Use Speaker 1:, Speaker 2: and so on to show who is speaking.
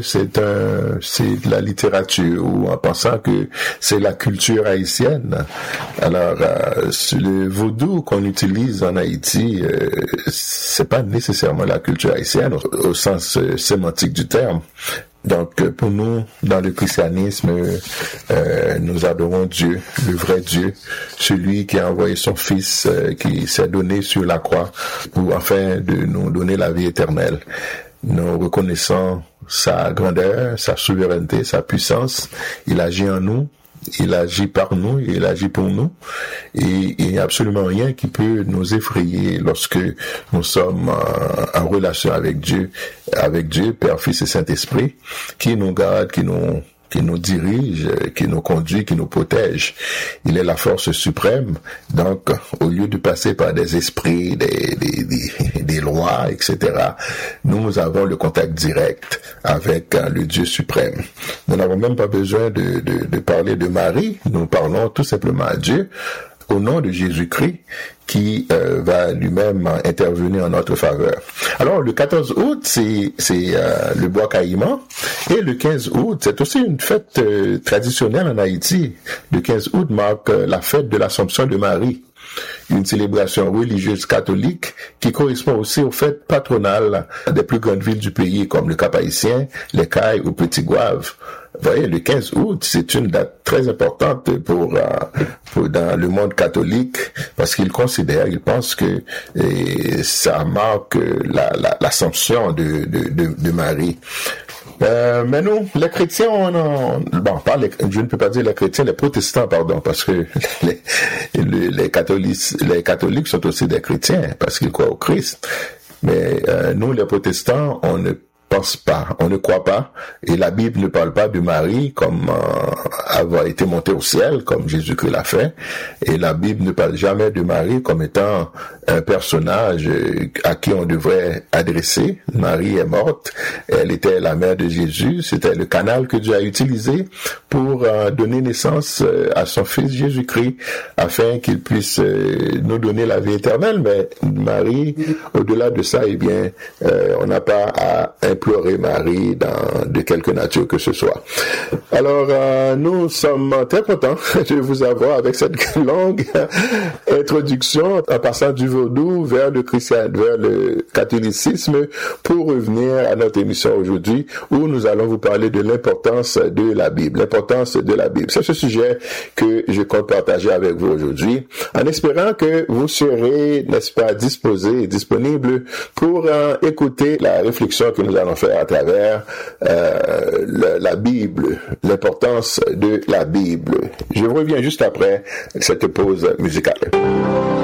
Speaker 1: c'est de la littérature, ou en pensant que c'est la culture haïtienne. Alors, le vaudou qu'on utilise en Haïti, c'est pas nécessairement la culture haïtienne au sens sémantique du terme. Donc, pour nous, dans le christianisme, nous adorons Dieu, le vrai Dieu, celui qui a envoyé son Fils, qui s'est donné sur la croix afin de nous donner la vie éternelle. Nous reconnaissons sa grandeur, sa souveraineté, sa puissance. Il agit en nous. Il agit par nous, il agit pour nous, et il n'y a absolument rien qui peut nous effrayer lorsque nous sommes en relation avec Dieu, Père, Fils et Saint-Esprit, qui nous garde, qui nous dirige, qui nous conduit, qui nous protège. Il est la force suprême. Donc, au lieu de passer par des esprits, des lois, etc., nous avons le contact direct avec le Dieu suprême. Nous n'avons même pas besoin de parler de Marie. Nous parlons tout simplement à Dieu au nom de Jésus-Christ, qui va lui-même intervenir en notre faveur. Alors, le 14 août, c'est le bois caïman, et le 15 août, c'est aussi une fête traditionnelle en Haïti. Le 15 août marque la fête de l'Assomption de Marie, une célébration religieuse catholique qui correspond aussi aux fêtes patronales des plus grandes villes du pays, comme le Cap-Haïtien, les Cayes ou Petit-Goâve. Vous voyez, le 15 août, c'est une date très importante pour dans le monde catholique, parce qu'ils pensent que ça marque l'assomption de Marie. Mais nous, les chrétiens, je ne peux pas dire les chrétiens, les protestants, pardon, parce que les catholiques sont aussi des chrétiens, parce qu'ils croient au Christ. Mais nous, les protestants, on ne croit pas, et la Bible ne parle pas de Marie comme avoir été montée au ciel, comme Jésus-Christ l'a fait, et la Bible ne parle jamais de Marie comme étant un personnage à qui on devrait adresser. Marie est morte, elle était la mère de Jésus, c'était le canal que Dieu a utilisé pour donner naissance à son Fils Jésus-Christ, afin qu'il puisse nous donner la vie éternelle. Mais Marie, au-delà de ça, on n'a pas à implorer Marie de quelque nature que ce soit. Alors, nous sommes très contents de vous avoir avec cette longue introduction en passant du vaudou vers le catholicisme, pour revenir à notre émission aujourd'hui, où nous allons vous parler de l'importance de la Bible. L'importance de la Bible. C'est ce sujet que je compte partager avec vous aujourd'hui, en espérant que vous serez, n'est-ce pas, disposés et disponibles pour écouter la réflexion que nous allons faire à travers la Bible, l'importance de la Bible. Je reviens juste après cette pause musicale.